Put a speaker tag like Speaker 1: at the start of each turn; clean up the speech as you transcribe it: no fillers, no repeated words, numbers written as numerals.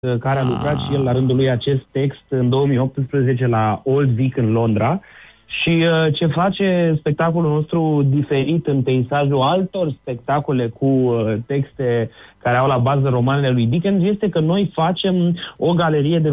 Speaker 1: care a lucrat și el la rândul lui acest text în 2018 la Old Vic în Londra. Și ce face spectacolul nostru diferit în peisajul altor spectacole cu texte care au la bază romanele lui Dickens este că noi facem o galerie de